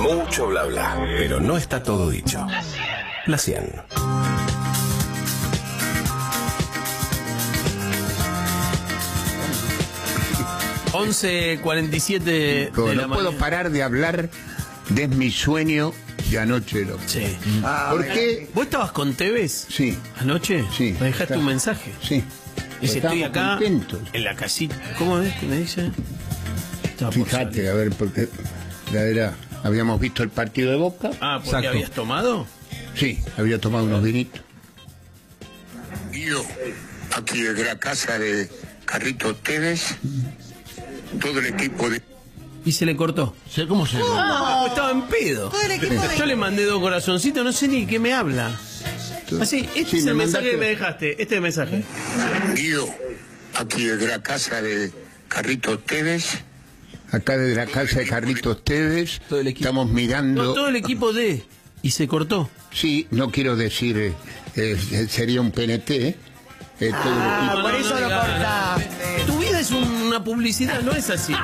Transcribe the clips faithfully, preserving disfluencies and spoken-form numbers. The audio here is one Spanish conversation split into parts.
Mucho bla bla, pero no está todo dicho. La cien. once cuarenta y siete de no la puedo mañana. parar de hablar de mi sueño de anoche. Loco. Sí. Ah, ¿por qué? ¿Vos estabas con Tevez? Sí. ¿Anoche? Sí. Me dejaste un mensaje. Sí. Dice, estoy Estábamos acá contentos. en la casita. ¿Cómo es que me dice? Estaba por Fíjate, salir. a ver, porque la era, habíamos visto el partido de Boca. Ah, ¿porque Exacto. habías tomado? Sí, había tomado unos vinitos. Yo, aquí desde la casa de Carlitos Tevez, todo el equipo de... Y se le cortó. ¿Cómo se llama? Ah, estaba en pedo. Todo el equipo de- Yo le mandé dos corazoncitos, no sé ni qué me habla. Así, este Sí, es me el mensaje mandaste- que me dejaste. Este es el mensaje. Yo, aquí desde la casa de Carlitos Tevez, Acá desde la casa de Carlitos Tevez, Todo el equipo. estamos mirando... No, todo el equipo de... Y se cortó. Sí, no quiero decir, eh, eh, sería un P N T, eh, todo el Ah, equipo. por no, eso no lo digas. cortaste. Tu vida es una publicidad, no es así.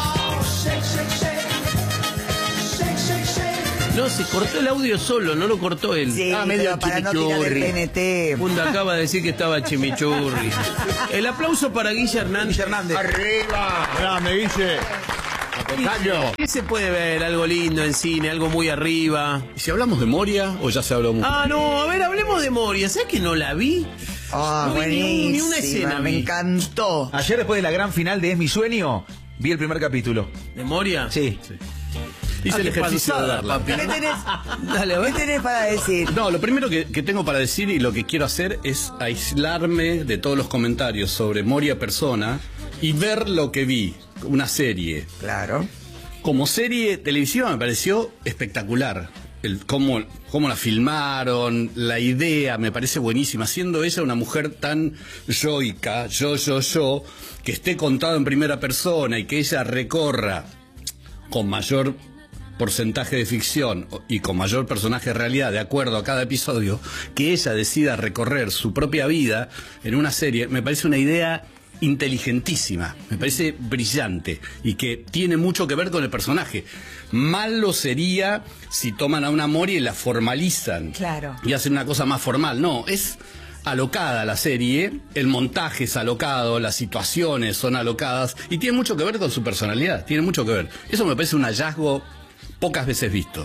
No, se cortó el audio solo, no lo cortó él. Sí, Ah, medio pero para no tirar el chimichurri. P N T. Funda acaba de decir que estaba chimichurri. El aplauso para Guille Hernández. Guille Hernández. ¡Arriba! Grande, Guille. ¡Tocayo! ¿Qué se puede ver? Algo lindo en cine, algo muy arriba. ¿Y si hablamos de Moria o ya se habló mucho? Ah, no, a ver, hablemos de Moria. ¿Sabes que no la vi? Ah, No vi ni un- ni buenísima, una escena me vi. encantó. Ayer, después de la gran final de Es mi sueño, vi el primer capítulo. ¿De Moria? Sí. Hice Ah, el qué ejercicio de panzada, verla. papi. ¿Qué tenés, Dale, a ¿Qué ver. tenés para decir? No, lo primero que, que tengo para decir y lo que quiero hacer es aislarme de todos los comentarios sobre Moria persona y ver lo que vi, una serie. Claro. Como serie televisiva me pareció espectacular. El, cómo, cómo la filmaron, la idea me parece buenísima. Siendo ella una mujer tan yoica, yo, yo, yo, que esté contado en primera persona y que ella recorra con mayor porcentaje de ficción y con mayor personaje de realidad de acuerdo a cada episodio, que ella decida recorrer su propia vida en una serie, me parece una idea inteligentísima, me parece brillante y que tiene mucho que ver con el personaje. Malo sería si toman a una Moria y la formalizan. Claro. Y hacen una cosa más formal. No, es alocada la serie, el montaje es alocado, las situaciones son alocadas y tiene mucho que ver con su personalidad, tiene mucho que ver. Eso me parece un hallazgo pocas veces visto.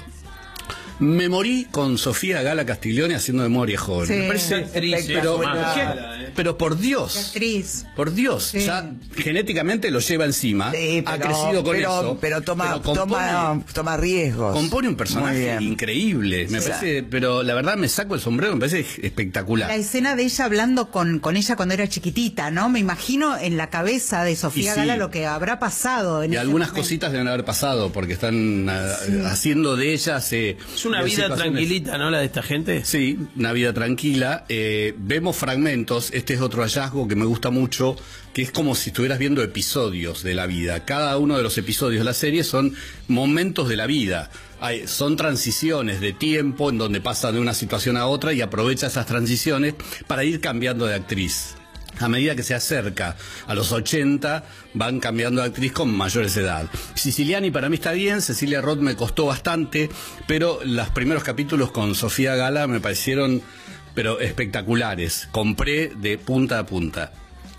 Me morí con Sofía Gala Castiglione haciendo de Moria joven. Sí, me parece actriz, pero, espectacular. ¿qué? pero por Dios. Actriz. Por Dios, Sí. ya genéticamente lo lleva encima, Sí, ha pero- crecido con pero, eso. Pero toma, pero compone- toma, toma riesgos. Compone un Muy personaje bien. increíble, me Sí. parece, pero la verdad me saco el sombrero, me parece espectacular. La escena de ella hablando con, con ella cuando era chiquitita, ¿no? Me imagino en la cabeza de Sofía Y sí. Gala lo que habrá pasado. En Y ese algunas momento. cositas deben haber pasado, porque están ah, haciendo de ellas... eh, Es una de vida situaciones- tranquilita, ¿no? La de esta gente. Sí, una vida tranquila. Eh, vemos fragmentos, este es otro hallazgo que me gusta mucho, que es como si estuvieras viendo episodios de la vida. Cada uno de los episodios de la serie son momentos de la vida. Hay, son transiciones de tiempo en donde pasa de una situación a otra y aprovecha esas transiciones para ir cambiando de actriz. A medida que se acerca a los ochenta, van cambiando de actriz con mayores de edad. Siciliani para mí está bien, Cecilia Roth me costó bastante, pero los primeros capítulos con Sofía Gala me parecieron pero espectaculares. Compré de punta a punta.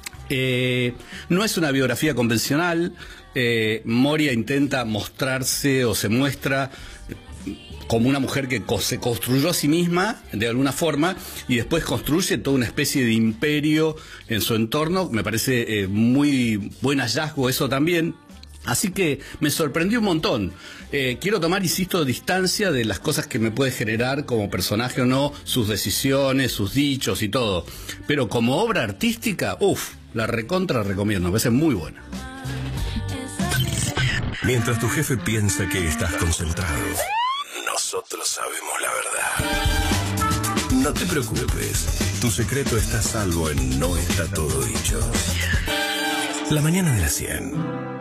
Eh, no es una biografía convencional. eh, Moria intenta mostrarse o se muestra como una mujer que co- se construyó a sí misma de alguna forma y después construye toda una especie de imperio en su entorno. Me parece eh, muy buen hallazgo eso también. Así que me sorprendió un montón. Eh, quiero tomar, insisto, distancia de las cosas que me puede generar como personaje o no, sus decisiones, sus dichos y todo. Pero como obra artística, uff, la recontra recomiendo, me parece muy buena. Mientras tu jefe piensa que estás concentrado, nosotros sabemos la verdad. No te preocupes, tu secreto está a salvo en No Está Todo Dicho. La mañana de la cien.